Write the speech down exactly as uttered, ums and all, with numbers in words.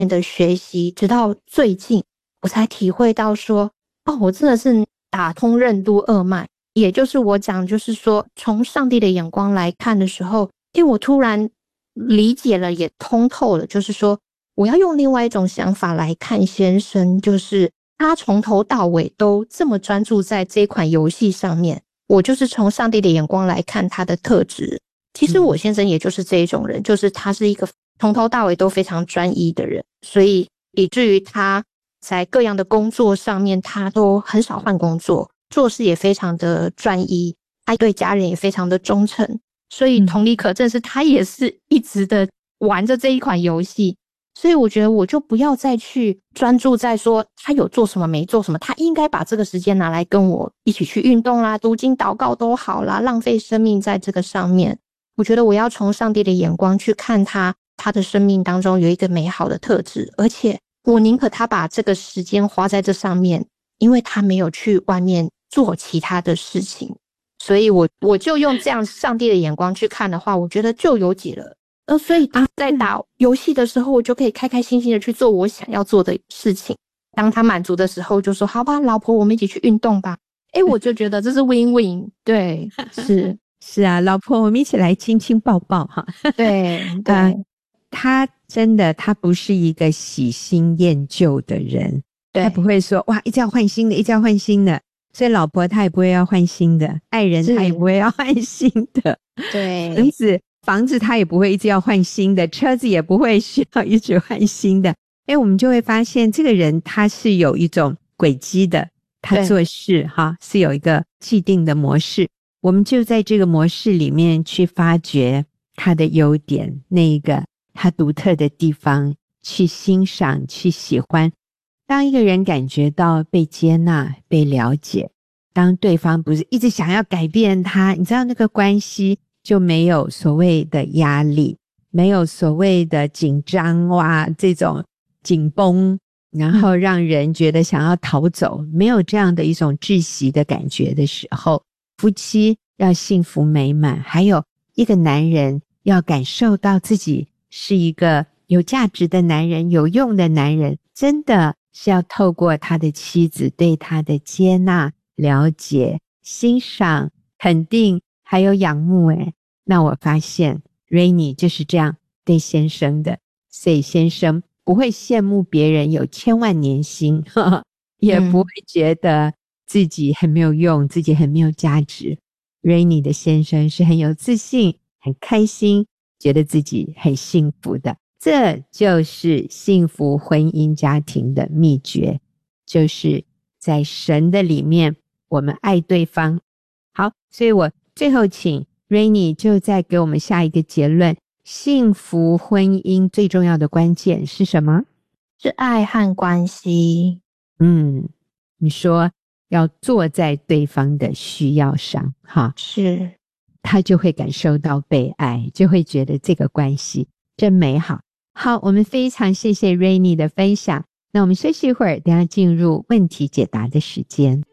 的学习，直到最近我才体会到说，哦，我真的是打通任督二脉，也就是我讲就是说从上帝的眼光来看的时候，因为我突然理解了也通透了，就是说我要用另外一种想法来看先生，就是他从头到尾都这么专注在这款游戏上面，我就是从上帝的眼光来看他的特质。其实我先生也就是这一种人，就是他是一个从头到尾都非常专一的人，所以以至于他在各样的工作上面他都很少换工作，做事也非常的专一，他对家人也非常的忠诚，所以同理可证是他也是一直的玩着这一款游戏。所以我觉得我就不要再去专注在说他有做什么没做什么，他应该把这个时间拿来跟我一起去运动啦，读经祷告都好啦，浪费生命在这个上面。我觉得我要从上帝的眼光去看他，他的生命当中有一个美好的特质，而且我宁可他把这个时间花在这上面，因为他没有去外面做其他的事情。所以我我就用这样上帝的眼光去看的话，我觉得就有解了。呃，所以他在打游戏的时候，我就可以开开心心的去做我想要做的事情。当他满足的时候，就说好吧，老婆，我们一起去运动吧。诶，我就觉得这是 win win。对，是是啊，老婆，我们一起来亲亲抱抱哈。 对对、 呃，他真的，他不是一个喜新厌旧的人，他不会说哇，一直要换新的，一直要换新的。所以老婆他也不会要换新的，爱人他也不会要换新的， 对， 房子房子他也不会一直要换新的，车子也不会需要一直换新的。哎，我们就会发现这个人他是有一种轨迹的，他做事哈是有一个既定的模式，我们就在这个模式里面去发掘他的优点，那一个他独特的地方，去欣赏，去喜欢。当一个人感觉到被接纳、被了解，当对方不是一直想要改变他，你知道那个关系就没有所谓的压力，没有所谓的紧张哇这种紧绷，然后让人觉得想要逃走，没有这样的一种窒息的感觉的时候，夫妻要幸福美满，还有一个男人要感受到自己是一个有价值的男人，有用的男人，真的是要透过他的妻子对他的接纳、了解、欣赏、肯定还有仰慕。诶，那我发现 Rainy 就是这样对先生的，所以先生不会羡慕别人有千万年薪，呵呵，也不会觉得自己很没有用，自己很没有价值。Rainy 的先生是很有自信，很开心，觉得自己很幸福的。这就是幸福婚姻家庭的秘诀，就是在神的里面我们爱对方。好，所以我最后请 Rainy 就再给我们下一个结论，幸福婚姻最重要的关键是什么？ 是爱和关系。 嗯，你说要坐在对方的需要上，哈， 是， 他就会感受到被爱，就会觉得这个关系真美好。好，我们非常谢谢 Rainy 的分享，那我们休息一会儿，等一下进入问题解答的时间。